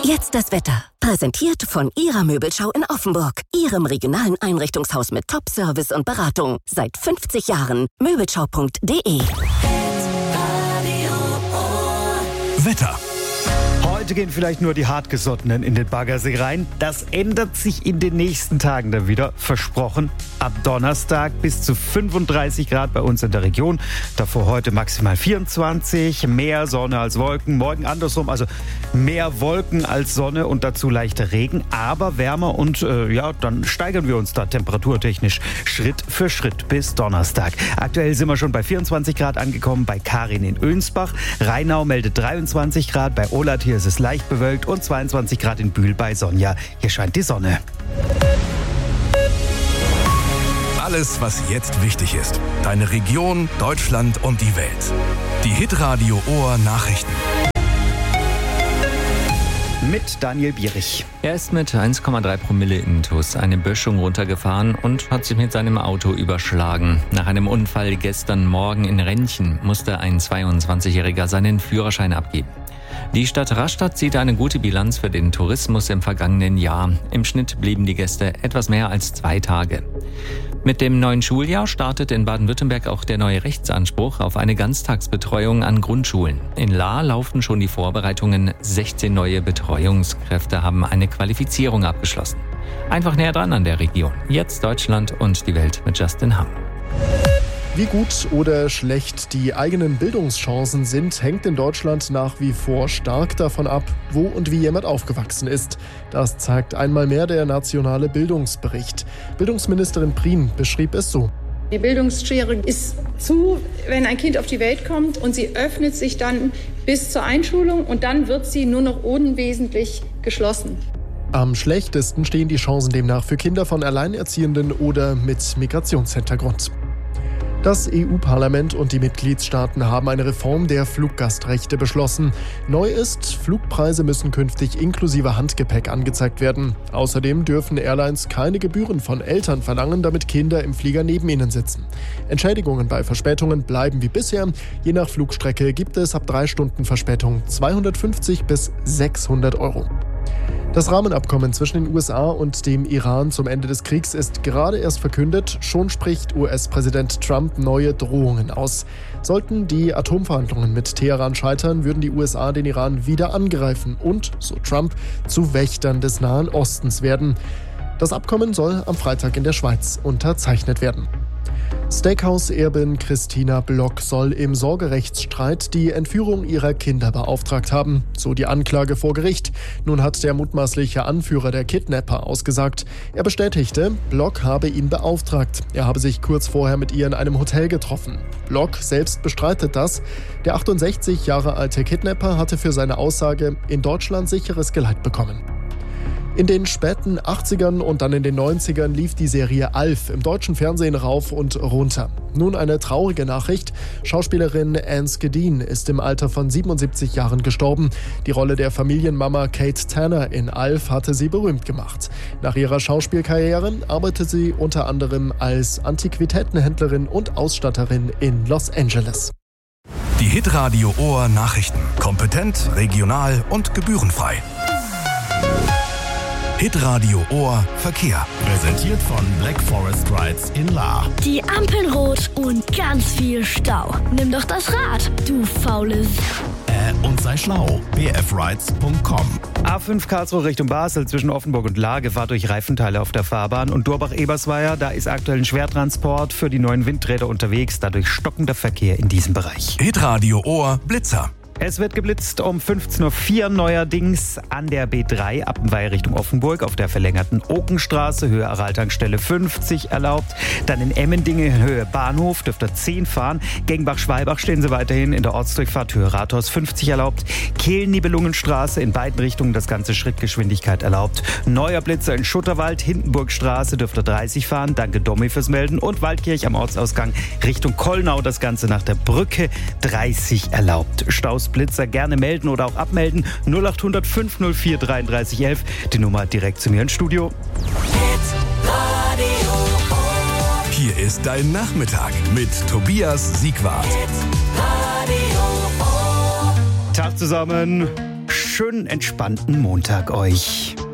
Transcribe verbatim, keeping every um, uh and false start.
Jetzt das Wetter. Präsentiert von Ihrer Möbelschau in Offenburg. Ihrem regionalen Einrichtungshaus mit Top-Service und Beratung. Seit fünfzig Jahren. Möbelschau punkt de. Wetter. Heute gehen vielleicht nur die Hartgesottenen in den Baggersee rein. Das ändert sich in den nächsten Tagen dann wieder. Versprochen. Ab Donnerstag bis zu fünfunddreißig Grad bei uns in der Region. Davor heute maximal vierundzwanzig. Mehr Sonne als Wolken. Morgen andersrum. Also mehr Wolken als Sonne und dazu leichter Regen. Aber wärmer und äh, ja, dann steigern wir uns da temperaturtechnisch Schritt für Schritt bis Donnerstag. Aktuell sind wir schon bei vierundzwanzig Grad angekommen bei Karin in Önsbach. Rheinau meldet dreiundzwanzig Grad. Bei Olat hier ist es leicht bewölkt und zweiundzwanzig Grad in Bühl bei Sonja. Hier scheint die Sonne. Alles, was jetzt wichtig ist. Deine Region, Deutschland und die Welt. Die Hitradio Ohr Nachrichten. Mit Daniel Bierich. Er ist mit eins Komma drei Promille Intus eine Böschung runtergefahren und hat sich mit seinem Auto überschlagen. Nach einem Unfall gestern Morgen in Rentchen musste ein zweiundzwanzigjähriger seinen Führerschein abgeben. Die Stadt Rastatt zieht eine gute Bilanz für den Tourismus im vergangenen Jahr. Im Schnitt blieben die Gäste etwas mehr als zwei Tage. Mit dem neuen Schuljahr startet in Baden-Württemberg auch der neue Rechtsanspruch auf eine Ganztagsbetreuung an Grundschulen. In Lahr laufen schon die Vorbereitungen. sechzehn neue Betreuungskräfte haben eine Qualifizierung abgeschlossen. Einfach näher dran an der Region. Jetzt Deutschland und die Welt mit Justin Hamm. Wie gut oder schlecht die eigenen Bildungschancen sind, hängt in Deutschland nach wie vor stark davon ab, wo und wie jemand aufgewachsen ist. Das zeigt einmal mehr der nationale Bildungsbericht. Bildungsministerin Prien beschrieb es so. Die Bildungsschere ist zu, wenn ein Kind auf die Welt kommt, und sie öffnet sich dann bis zur Einschulung und dann wird sie nur noch unwesentlich geschlossen. Am schlechtesten stehen die Chancen demnach für Kinder von Alleinerziehenden oder mit Migrationshintergrund. Das E U-Parlament und die Mitgliedstaaten haben eine Reform der Fluggastrechte beschlossen. Neu ist, Flugpreise müssen künftig inklusive Handgepäck angezeigt werden. Außerdem dürfen Airlines keine Gebühren von Eltern verlangen, damit Kinder im Flieger neben ihnen sitzen. Entschädigungen bei Verspätungen bleiben wie bisher. Je nach Flugstrecke gibt es ab drei Stunden Verspätung zweihundertfünfzig bis sechshundert Euro. Das Rahmenabkommen zwischen den U S A und dem Iran zum Ende des Kriegs ist gerade erst verkündet. Schon spricht U S-Präsident Trump neue Drohungen aus. Sollten die Atomverhandlungen mit Teheran scheitern, würden die U S A den Iran wieder angreifen und, so Trump, zu Wächtern des Nahen Ostens werden. Das Abkommen soll am Freitag in der Schweiz unterzeichnet werden. Steakhouse-Erbin Christina Block soll im Sorgerechtsstreit die Entführung ihrer Kinder beauftragt haben, so die Anklage vor Gericht. Nun hat der mutmaßliche Anführer der Kidnapper ausgesagt. Er bestätigte, Block habe ihn beauftragt. Er habe sich kurz vorher mit ihr in einem Hotel getroffen. Block selbst bestreitet das. Der achtundsechzig Jahre alte Kidnapper hatte für seine Aussage in Deutschland sicheres Geleit bekommen. In den späten achtzigern und dann in den neunzigern lief die Serie Alf im deutschen Fernsehen rauf und runter. Nun eine traurige Nachricht. Schauspielerin Anne Skidin ist im Alter von siebenundsiebzig Jahren gestorben. Die Rolle der Familienmama Kate Tanner in Alf hatte sie berühmt gemacht. Nach ihrer Schauspielkarriere arbeitet sie unter anderem als Antiquitätenhändlerin und Ausstatterin in Los Angeles. Die Hitradio Ohr Nachrichten. Kompetent, regional und gebührenfrei. Hitradio Ohr Verkehr. Präsentiert von Black Forest Rides in Lahr. Die Ampeln rot und ganz viel Stau. Nimm doch das Rad, du faules. Äh, und sei schlau. b f rides punkt com. A fünf Karlsruhe Richtung Basel zwischen Offenburg und Lahr, Gefahr durch Reifenteile auf der Fahrbahn. Und Durbach-Ebersweier, da ist aktuell ein Schwertransport für die neuen Windräder unterwegs. Dadurch stockender Verkehr in diesem Bereich. Hitradio Ohr Blitzer. Es wird geblitzt um fünfzehn Uhr vier neuerdings an der B drei Appenweier Richtung Offenburg auf der verlängerten Okenstraße, Höhe Araltankstelle fünfzig erlaubt. Dann in Emmendingen, Höhe Bahnhof, dürft ihr zehn fahren. Gengbach-Schwalbach stehen sie weiterhin in der Ortsdurchfahrt, Höhe Rathaus fünfzig erlaubt. Kehlen-Nibelungenstraße in beiden Richtungen, das ganze Schrittgeschwindigkeit erlaubt. Neuer Blitzer in Schutterwald, Hindenburgstraße dürft ihr dreißig fahren. Danke Domi fürs Melden. Und Waldkirch am Ortsausgang Richtung Kollnau, das Ganze nach der Brücke dreißig erlaubt. Staus Blitzer gerne melden oder auch abmelden. null acht hundert fünf null vier dreiunddreißig elf. Die Nummer direkt zu mir ins Studio. Hier ist dein Nachmittag mit Tobias Siegwart. Tag zusammen. schönen, entspannten Montag euch.